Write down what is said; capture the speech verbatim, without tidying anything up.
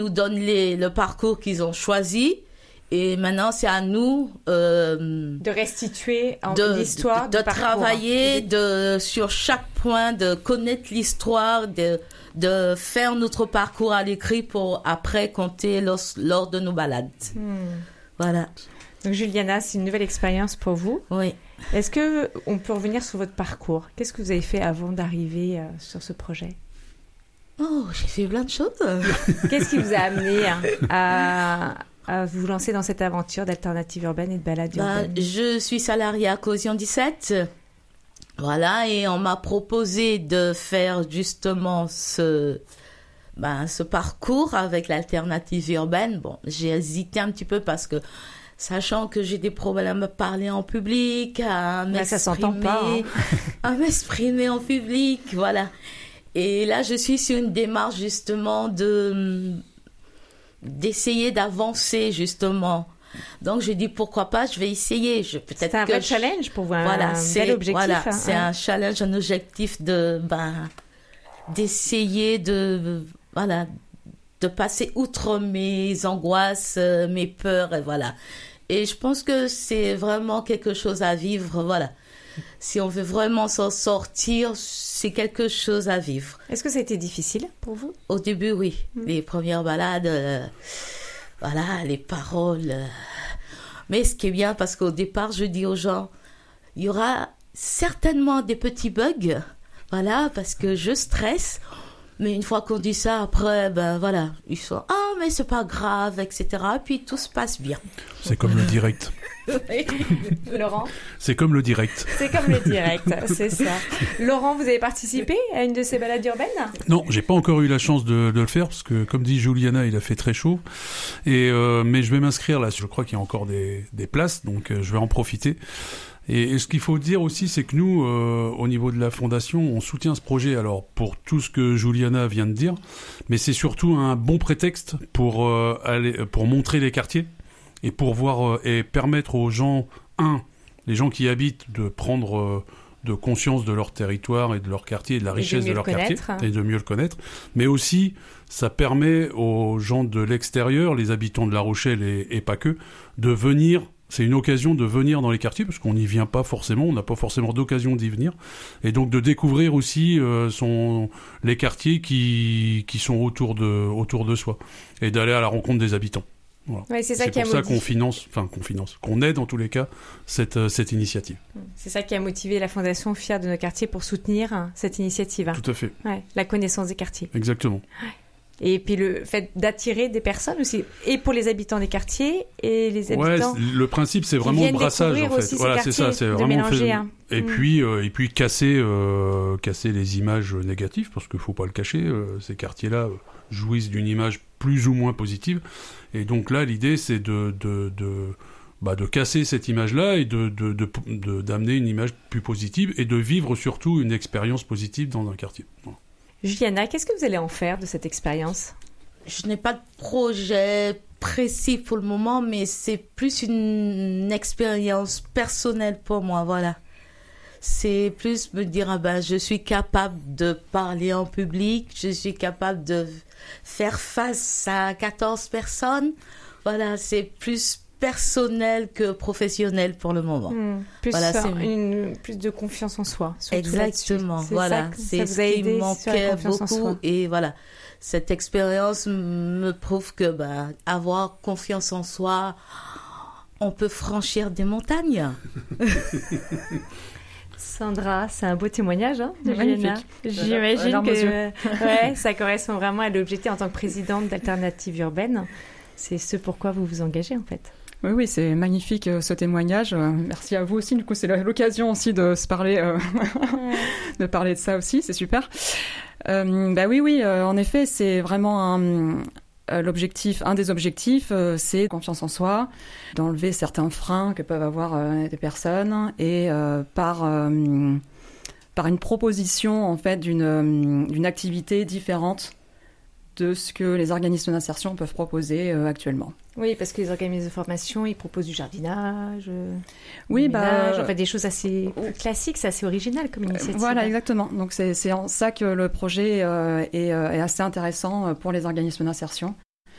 Ils nous donnent les, le parcours qu'ils ont choisi. Et maintenant, c'est à nous euh, de restituer en de, l'histoire, de, de du parcours. travailler de, sur chaque point, de connaître l'histoire, de, de faire notre parcours à l'écrit pour après compter lors, lors de nos balades. Hmm. Voilà. Donc Juliana, c'est une nouvelle expérience pour vous. Oui. Est-ce qu'on peut revenir sur votre parcours ? Qu'est-ce que vous avez fait avant d'arriver euh, sur ce projet ? Oh, j'ai fait plein de choses. Qu'est-ce qui vous a amené à... à vous lancer dans cette aventure d'alternative urbaine et de balade bah, urbaine? Je suis salariée à Caution dix-sept. Voilà, et on m'a proposé de faire justement ce, bah, ce parcours avec l'alternative urbaine. Bon, j'ai hésité un petit peu parce que, sachant que j'ai des problèmes à parler en public, à m'exprimer, ça s'entend pas, hein. à m'exprimer en public, voilà. Et là, je suis sur une démarche justement de... d'essayer d'avancer justement. Donc je dis pourquoi pas, je vais essayer. Je, peut-être c'est un que vrai je, challenge pour vous, un, voilà, un c'est, bel objectif. Voilà, hein, c'est hein. un challenge, un objectif de, ben, d'essayer de, voilà, de passer outre mes angoisses, mes peurs, et voilà. Et je pense que c'est vraiment quelque chose à vivre, voilà. Si on veut vraiment s'en sortir, c'est quelque chose à vivre. Est-ce que ça a été difficile pour vous ? Au début, oui. Mmh. Les premières balades, euh, voilà, les paroles. Euh... Mais ce qui est bien, parce qu'au départ, je dis aux gens, il y aura certainement des petits bugs, voilà, parce que je stresse. Mais une fois qu'on dit ça, après, ben voilà, ils sont, ah, mais c'est pas grave, et cetera. Puis tout se passe bien. C'est comme le direct. Laurent ? C'est comme le direct. C'est comme le direct, c'est ça. Laurent, vous avez participé à une de ces balades urbaines ? Non, j'ai pas encore eu la chance de, de le faire parce que, comme dit Juliana, il a fait très chaud. Et euh, mais je vais m'inscrire là. Je crois qu'il y a encore des, des places, donc euh, je vais en profiter. Et, et ce qu'il faut dire aussi, c'est que nous, euh, au niveau de la fondation, on soutient ce projet. Alors pour tout ce que Juliana vient de dire, mais c'est surtout un bon prétexte pour euh, aller, pour montrer les quartiers. Et pour voir euh, et permettre aux gens, un, les gens qui y habitent, de prendre euh, de conscience de leur territoire et de leur quartier, et de la richesse de, de leur quartier, et de mieux le connaître. Mais aussi, ça permet aux gens de l'extérieur, les habitants de La Rochelle et, et pas que, de venir. C'est une occasion de venir dans les quartiers, parce qu'on n'y vient pas forcément, on n'a pas forcément d'occasion d'y venir. Et donc de découvrir aussi euh, son, les quartiers qui, qui sont autour de, autour de soi. Et d'aller à la rencontre des habitants. Voilà. Ouais, c'est ça c'est qui pour a ça motivé. qu'on finance, enfin qu'on finance, qu'on aide en tous les cas cette, euh, cette initiative. C'est ça qui a motivé la Fondation Fiers de nos quartiers pour soutenir hein, cette initiative. Hein. Tout à fait. Ouais, la connaissance des quartiers. Exactement. Ouais. Et puis le fait d'attirer des personnes aussi, et pour les habitants des quartiers et les habitants. Ouais, le principe c'est vraiment le brassage en fait. Voilà, c'est ça, c'est vraiment mélanger, fait... hein. Et mmh. puis euh, et puis casser euh, casser les images négatives parce qu'il faut pas le cacher. Euh, ces quartiers-là euh, jouissent d'une image plus ou moins positive. Et donc là, l'idée, c'est de, de, de, bah, de casser cette image-là et de, de, de, de, d'amener une image plus positive et de vivre surtout une expérience positive dans un quartier. Voilà. Juliana, qu'est-ce que vous allez en faire de cette expérience ? Je n'ai pas de projet précis pour le moment, mais c'est plus une expérience personnelle pour moi, voilà. C'est plus me dire, ah ben, je suis capable de parler en public, je suis capable de faire face à quatorze personnes. Voilà, c'est plus personnel que professionnel pour le moment. Mmh, plus, voilà, ça, c'est une, plus de confiance en soi. Exactement, c'est voilà. Ça, c'est ça ce qui me manquait beaucoup. Et voilà, cette expérience me prouve que bah, avoir confiance en soi, on peut franchir des montagnes. Sandra, c'est un beau témoignage hein, de Juliana. J'imagine que ouais, ça correspond vraiment à l'objectif en tant que présidente d'Alternative Urbaine. C'est ce pourquoi vous vous engagez en fait. Oui, oui, c'est magnifique euh, ce témoignage. Euh, merci à vous aussi. Du coup, c'est l'occasion aussi de se parler, euh, ouais. de parler de ça aussi. C'est super. Euh, bah oui, oui. Euh, en effet, c'est vraiment un, euh, l'objectif. Un des objectifs, euh, c'est confiance en soi, d'enlever certains freins que peuvent avoir euh, des personnes et euh, par euh, par une proposition en fait d'une d'une activité différente de ce que les organismes d'insertion peuvent proposer euh, actuellement. Oui, parce que les organismes de formation, ils proposent du jardinage, euh, oui, du ménage, bah, enfin des choses assez classiques, c'est assez original comme initiative. Voilà, exactement. Donc c'est, c'est en ça que le projet euh, est, euh, est assez intéressant pour les organismes d'insertion.